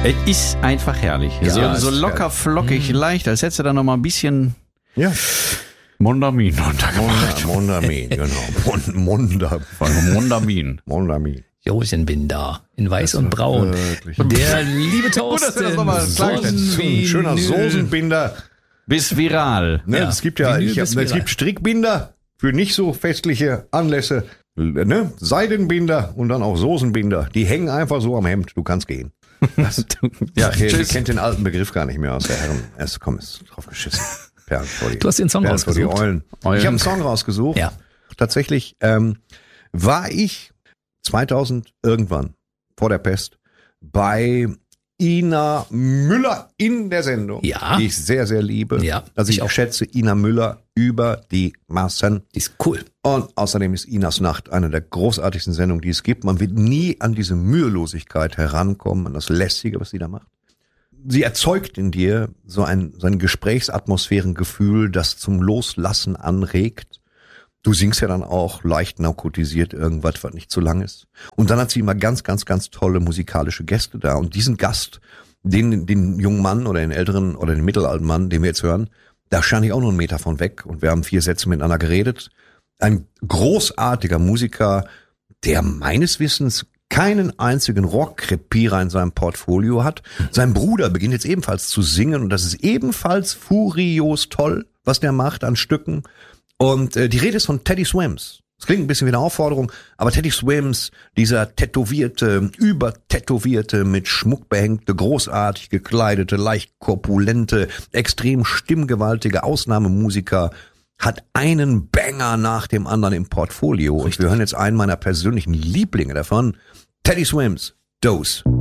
Es ist einfach herrlich. Ja, so locker, flockig, leicht, als hättest du da noch mal ein bisschen Mondamin untergebracht. Mondamin, genau. Mondamin. Mondamin. Rosenbinder in weiß und braun. Der liebe Gut, dass du das Thorsten. nochmal klargestellt Ein schöner Soßenbinder. Bis viral. Ne, Ja, es gibt Vinyl bis es viral. gibt Strickbinder für nicht so festliche Anlässe. Ne? Seidenbinder und dann auch Soßenbinder. Die hängen einfach so am Hemd. Du kannst gehen. Ja, Ihr tschüss. kennt den alten Begriff gar nicht mehr aus der Herren. Ist drauf geschissen. Perlen vor die, Du hast den Song Perlen vor die rausgesucht. Eulen. Ich habe einen Song rausgesucht. Ja. Tatsächlich war ich 2000 irgendwann vor der Pest bei Ina Müller in der Sendung, Ja. die ich sehr, sehr liebe. Ja, Also ich ich auch. schätze Ina Müller über die Maßen. Die ist cool. Und außerdem ist Inas Nacht eine der großartigsten Sendungen, die es gibt. Man wird nie an diese Mühelosigkeit herankommen, an das Lästige, was sie da macht. Sie erzeugt in dir so ein Gesprächsatmosphärengefühl, das zum Loslassen anregt. Du singst ja dann auch leicht narkotisiert irgendwas, was nicht zu lang ist. Und dann hat sie immer ganz, ganz, ganz tolle musikalische Gäste da. Und diesen Gast, den jungen Mann oder den älteren oder den mittelalten Mann, den wir jetzt hören, da stand ich auch noch einen Meter von weg. Und wir haben 4 Sätze miteinander geredet. Ein großartiger Musiker, der meines Wissens keinen einzigen Rockkrepierer in seinem Portfolio hat. Sein Bruder beginnt jetzt ebenfalls zu singen und das ist ebenfalls furios toll, was der macht an Stücken. Und die Rede ist von Teddy Swims. Das klingt ein bisschen wie eine Aufforderung, aber Teddy Swims, dieser tätowierte, übertätowierte, mit Schmuck behängte, großartig gekleidete, leicht korpulente, extrem stimmgewaltige Ausnahmemusiker, hat einen Banger nach dem anderen im Portfolio. Und wir hören jetzt einen meiner persönlichen Lieblinge davon, Teddy Swims, Dose.